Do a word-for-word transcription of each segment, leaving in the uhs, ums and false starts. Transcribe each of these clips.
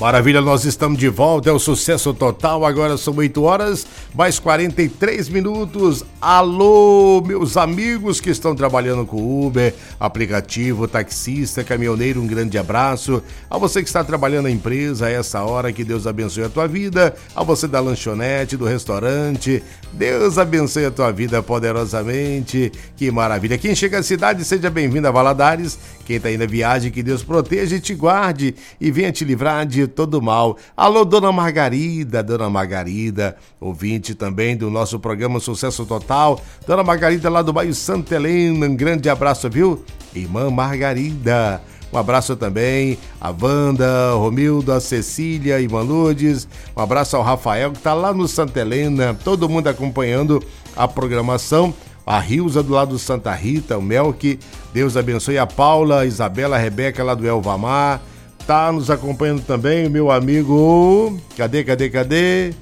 Maravilha, nós estamos de volta, é o Sucesso Total, agora são oito horas, mais quarenta e três minutos. Alô, meus amigos que estão trabalhando com Uber, aplicativo, taxista, caminhoneiro, um grande abraço. A você que está trabalhando na empresa, a essa hora, que Deus abençoe a tua vida. A você da lanchonete, do restaurante, Deus abençoe a tua vida poderosamente. Que maravilha. Quem chega à cidade, seja bem-vindo a Valadares. Quem está indo na viagem, que Deus proteja e te guarde e venha te livrar de todo mal. Alô, Dona Margarida, Dona Margarida, ouvinte também do nosso programa Sucesso Total. Dona Margarida lá do bairro Santa Helena, um grande abraço, viu? Irmã Margarida. Um abraço também a Wanda, Romildo, a Cecília, Irmã Lourdes. Um abraço ao Rafael, que está lá no Santa Helena. Todo mundo acompanhando a programação. A Rilza do lado do Santa Rita, o Melk. Deus abençoe a Paula, a Isabela, a Rebeca lá do Elvamar. Tá nos acompanhando também o meu amigo... Cadê, cadê, cadê?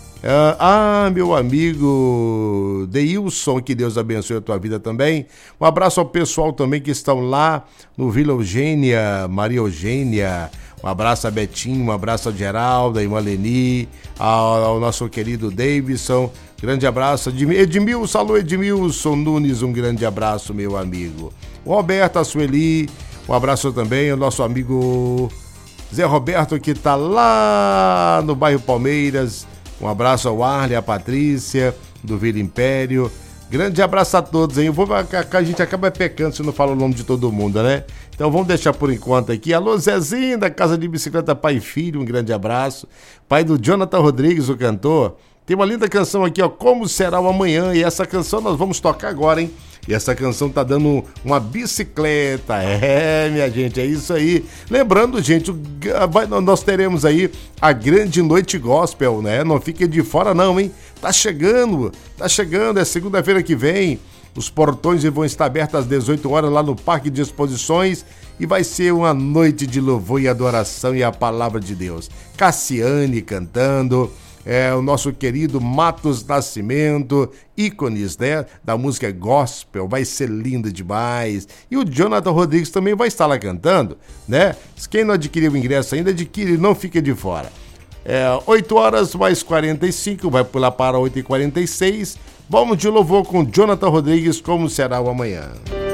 Ah, meu amigo Deilson, que Deus abençoe a tua vida também. Um abraço ao pessoal também que estão lá no Vila Eugênia, Maria Eugênia. Um abraço a Betinho, um abraço a Geraldo, a irmã Leni, ao, ao nosso querido Davidson. Grande abraço. Edmilson, alô Edmilson Nunes, um grande abraço, meu amigo. O Roberto, a Sueli, um abraço também ao nosso amigo Zé Roberto, que está lá no bairro Palmeiras. Um abraço ao Arley, a Patrícia, do Vila Império. Grande abraço a todos, hein? Eu vou, a, a gente acaba pecando se não fala o nome de todo mundo, né? Então vamos deixar por enquanto aqui. Alô, Zezinho, da Casa de Bicicleta Pai e Filho, um grande abraço. Pai do Jonathan Rodrigues, o cantor. Tem uma linda canção aqui, ó, Como Será o Amanhã. E essa canção nós vamos tocar agora, hein? E essa canção tá dando uma bicicleta. É, minha gente, é isso aí. Lembrando, gente, nós teremos aí a grande noite gospel, né? Não fique de fora não, hein? Tá chegando, tá chegando, é segunda-feira que vem. Os portões vão estar abertos às dezoito horas lá no Parque de Exposições e vai ser uma noite de louvor e adoração e a palavra de Deus. Cassiane cantando, é, o nosso querido Matos Nascimento, ícones, né, da música gospel, vai ser lindo demais. E o Jonathan Rodrigues também vai estar lá cantando, né? Quem não adquiriu o ingresso ainda, adquire, não fica de fora. É, oito horas mais quarenta e cinco, vai pular para oito e quarenta e seis. Vamos de louvor com Jonathan Rodrigues, Como Será o Amanhã.